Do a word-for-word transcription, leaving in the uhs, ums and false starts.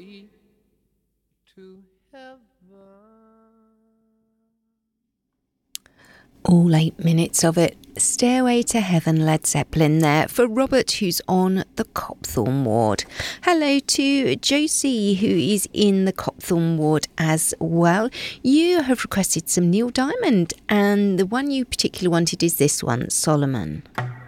Stairway to heaven. All eight minutes of it. Stairway to Heaven, Led Zeppelin there for Robert, who's on the Copthorne ward. Hello to Josie, who is in the Copthorne ward as well. You have requested some Neil Diamond, and the one you particularly wanted is this one, Solomon.